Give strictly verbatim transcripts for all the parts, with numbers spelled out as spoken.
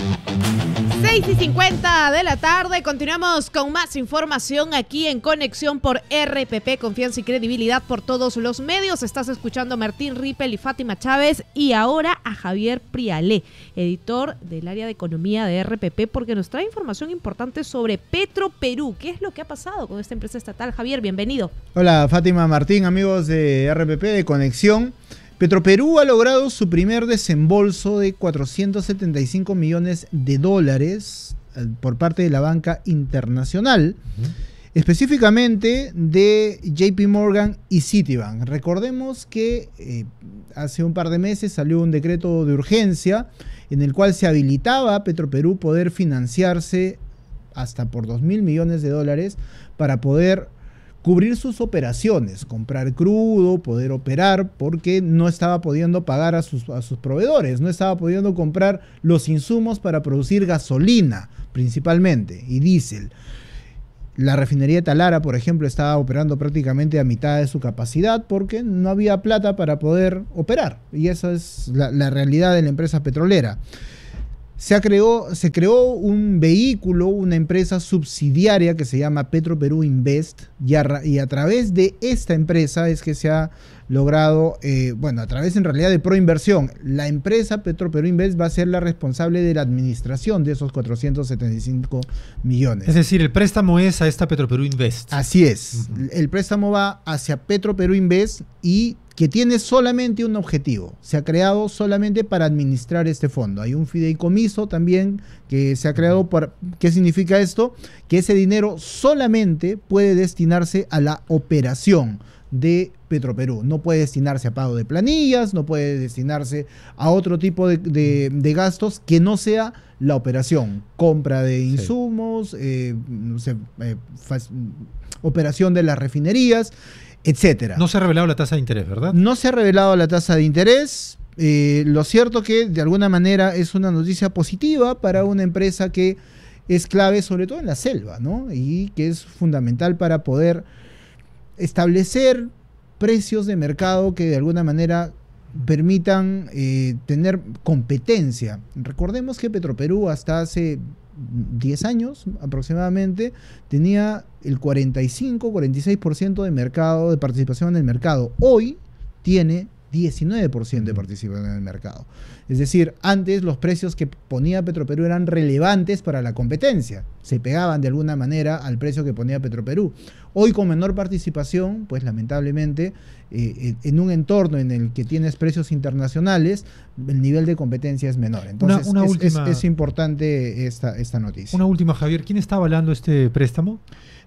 seis y cincuenta de la tarde, continuamos con más información aquí en Conexión por R P P, confianza y credibilidad por todos los medios. Estás escuchando a Martín Rippel y Fátima Chávez y ahora a Javier Prialé, editor del área de economía de R P P, porque nos trae información importante sobre Petroperú. ¿Qué es lo que ha pasado con esta empresa estatal? Javier, bienvenido. Hola Fátima, Martín, amigos de R P P de Conexión. Petroperú ha logrado su primer desembolso de cuatrocientos setenta y cinco millones de dólares por parte de la banca internacional, uh-huh. específicamente de J P Morgan y Citibank. Recordemos que eh, hace un par de meses salió un decreto de urgencia en el cual se habilitaba a Petroperú poder financiarse hasta por dos mil millones de dólares para poder cubrir sus operaciones, comprar crudo, poder operar, porque no estaba pudiendo pagar a sus, a sus proveedores, no estaba pudiendo comprar los insumos para producir gasolina, principalmente, y diésel. La refinería de Talara, por ejemplo, estaba operando prácticamente a mitad de su capacidad porque no había plata para poder operar, y esa es la, la realidad de la empresa petrolera. Se creó, se creó un vehículo, una empresa subsidiaria que se llama Petroperú Invest, y a, y a través de esta empresa es que se ha logrado, eh, bueno, a través en realidad de Proinversión, la empresa Petroperú Invest va a ser la responsable de la administración de esos cuatrocientos setenta y cinco millones. Es decir, el préstamo es a esta Petroperú Invest. Así es, uh-huh. El préstamo va hacia Petroperú Invest y que tiene solamente un objetivo. Se ha creado solamente para administrar este fondo. Hay un fideicomiso también que se ha creado para... ¿Qué significa esto? Que ese dinero solamente puede destinarse a la operación de Petroperú. No puede destinarse a pago de planillas, no puede destinarse a otro tipo de, de, de gastos que no sea la operación. Compra de insumos, sí. eh, no sé, eh, fas, operación de las refinerías, etcétera. No se ha revelado la tasa de interés, ¿verdad? No se ha revelado la tasa de interés. Eh, lo cierto que de alguna manera es una noticia positiva para una empresa que es clave sobre todo en la selva, ¿no? Y que es fundamental para poder establecer precios de mercado que de alguna manera permitan eh, tener competencia. Recordemos que Petroperú hasta hace diez años aproximadamente tenía el cuarenta y cinco, cuarenta y seis por ciento de mercado, de participación en el mercado. Hoy tiene diecinueve por ciento de participación en el mercado. Es decir, antes los precios que ponía Petroperú eran relevantes para la competencia, se pegaban de alguna manera al precio que ponía Petroperú. Hoy, con menor participación, pues lamentablemente, eh, en un entorno en el que tienes precios internacionales, el nivel de competencia es menor. Entonces, una, una es, última, es, es importante esta, esta noticia. Una última, Javier. ¿Quién está avalando este préstamo?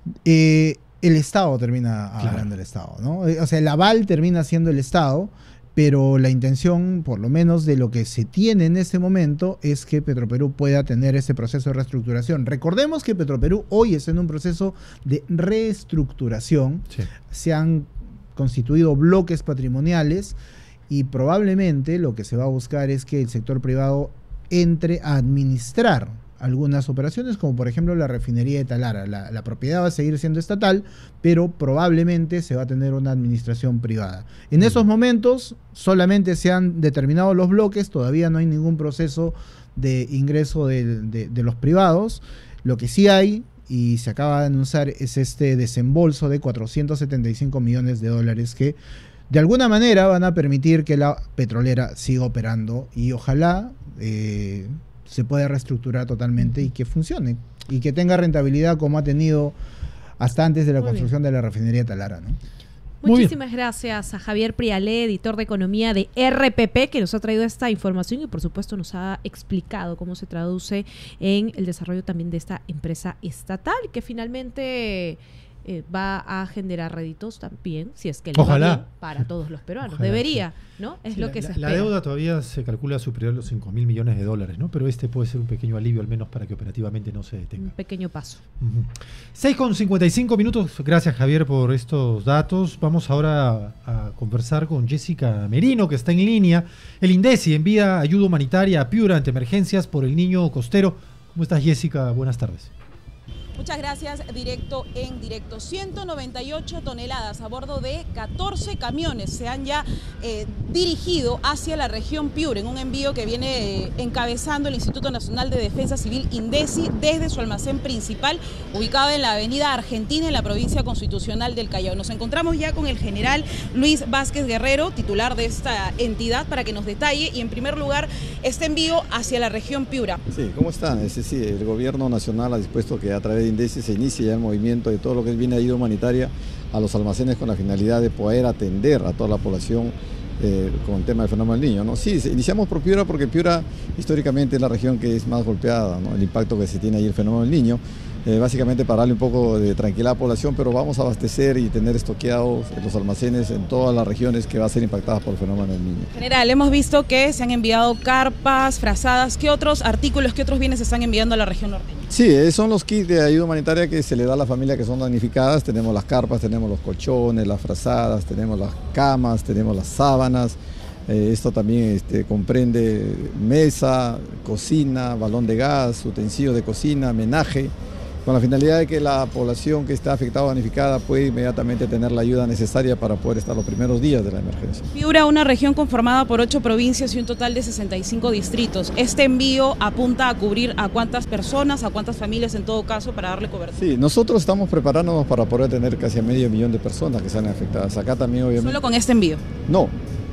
Eh, el Estado termina avalando claro. el Estado, ¿no? O sea, el aval termina siendo el Estado, pero la intención, por lo menos de lo que se tiene en este momento, es que Petroperú pueda tener ese proceso de reestructuración. Recordemos que Petroperú hoy está en un proceso de reestructuración. Sí. Se han constituido bloques patrimoniales y probablemente lo que se va a buscar es que el sector privado entre a administrar algunas operaciones, como por ejemplo la refinería de Talara. La, la propiedad va a seguir siendo estatal, pero probablemente se va a tener una administración privada. En esos momentos solamente se han determinado los bloques, todavía no hay ningún proceso de ingreso de, de, de los privados. Lo que sí hay, y se acaba de anunciar, es este desembolso de cuatrocientos setenta y cinco millones de dólares que de alguna manera van a permitir que la petrolera siga operando y ojalá eh, se pueda reestructurar totalmente y que funcione y que tenga rentabilidad como ha tenido hasta antes de la Muy construcción bien. de la refinería Talara, ¿no? Muchísimas gracias a Javier Prialé, editor de economía de R P P, que nos ha traído esta información y por supuesto nos ha explicado cómo se traduce en el desarrollo también de esta empresa estatal, que finalmente eh, va a generar réditos también, si es que le Ojalá. va bien para todos los peruanos. Ojalá, Debería, sí. ¿no? Es sí, lo la, que se la, espera. La deuda todavía se calcula superior a los cinco mil millones de dólares, ¿no? Pero este puede ser un pequeño alivio, al menos para que operativamente no se detenga. Un pequeño paso. Uh-huh. seis con cincuenta y cinco minutos. Gracias, Javier, por estos datos. Vamos ahora a, a conversar con Jessica Merino, que está en línea. El INDECI envía ayuda humanitaria a Piura ante emergencias por el niño costero. ¿Cómo estás, Jessica? Buenas tardes. Muchas gracias, directo en directo. ciento noventa y ocho toneladas a bordo de catorce camiones se han ya eh, dirigido hacia la región Piura en un envío que viene eh, encabezando el Instituto Nacional de Defensa Civil INDECI desde su almacén principal ubicado en la avenida Argentina en la provincia constitucional del Callao. Nos encontramos ya con el general Luis Vázquez Guerrero, titular de esta entidad, para que nos detalle y en primer lugar este envío hacia la región Piura. Sí, ¿cómo están? Es decir, el gobierno nacional ha dispuesto que a través de INDECI se inicie ya el movimiento de todo lo que viene de ayuda humanitaria a los almacenes con la finalidad de poder atender a toda la población eh, con el tema del fenómeno del niño, ¿no? Sí, iniciamos por Piura porque Piura históricamente es la región que es más golpeada, ¿no? El impacto que se tiene ahí el fenómeno del niño. Eh, básicamente para darle un poco de tranquilidad a la población, pero vamos a abastecer y tener estoqueados los almacenes en todas las regiones que van a ser impactadas por el fenómeno del niño. General, hemos visto que se han enviado carpas, frazadas. ¿Qué otros artículos, qué otros bienes se están enviando a la región norteña? Sí, son los kits de ayuda humanitaria que se le da a las familias que son damnificadas. Tenemos las carpas, tenemos los colchones, las frazadas, tenemos las camas, tenemos las sábanas. Eh, esto también este, comprende mesa, cocina, balón de gas, utensilios de cocina, menaje, con la finalidad de que la población que está afectada o damnificada pueda inmediatamente tener la ayuda necesaria para poder estar los primeros días de la emergencia. Piura, una región conformada por ocho provincias y un total de sesenta y cinco distritos. ¿Este envío apunta a cubrir a cuántas personas, a cuántas familias en todo caso para darle cobertura? Sí, nosotros estamos preparándonos para poder tener casi a medio millón de personas que sean afectadas. Acá también obviamente... ¿Solo con este envío? No,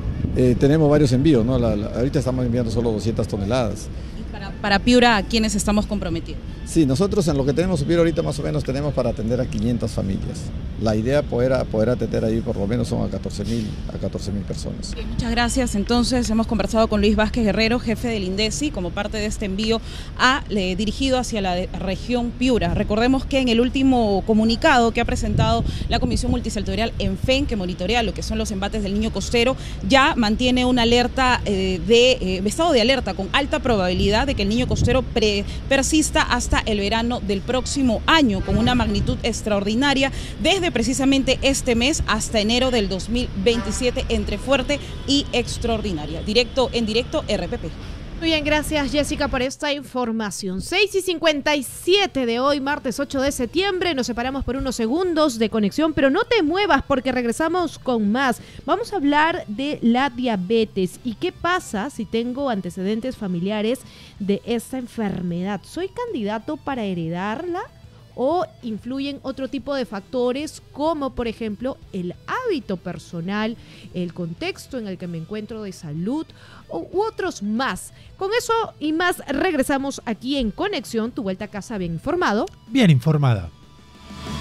eh, tenemos varios envíos, ¿no? La, la, ahorita estamos enviando solo doscientas toneladas. Para, para Piura, ¿a quiénes estamos comprometidos? Sí, nosotros en lo que tenemos Piura ahorita más o menos tenemos para atender a quinientas familias. La idea poder, poder atender ahí por lo menos son a catorce mil personas. Bien, muchas gracias. Entonces hemos conversado con Luis Vázquez Guerrero, jefe del INDECI, como parte de este envío a, eh, dirigido hacia la de, región Piura. Recordemos que en el último comunicado que ha presentado la Comisión Multisectorial ENFEN, que monitorea lo que son los embates del niño costero, ya mantiene una alerta eh, de eh, estado de alerta con alta probabilidad de que el niño costero pre, persista hasta el verano del próximo año, con una magnitud extraordinaria desde precisamente este mes hasta enero del dos mil veintisiete, entre fuerte y extraordinaria. Directo en directo R P P. Muy bien, gracias Jessica por esta información. seis y cincuenta y siete de hoy, martes ocho de septiembre. Nos separamos por unos segundos de conexión, pero no te muevas porque regresamos con más. Vamos a hablar de la diabetes y qué pasa si tengo antecedentes familiares de esta enfermedad. ¿Soy candidato para heredarla? ¿O influyen otro tipo de factores como por ejemplo el hábito personal, el contexto en el que me encuentro de salud u otros más? Con eso y más regresamos aquí en Conexión, tu vuelta a casa bien informado. Bien informada.